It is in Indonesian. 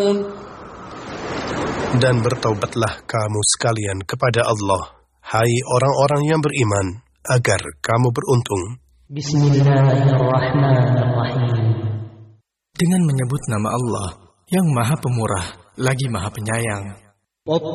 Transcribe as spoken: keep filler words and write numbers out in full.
Dan bertaubatlah kamu sekalian kepada Allah, hai orang-orang yang beriman, agar kamu beruntung. Bismillahirrahmanirrahim. Dengan menyebut nama Allah yang Maha Pemurah lagi Maha Penyayang.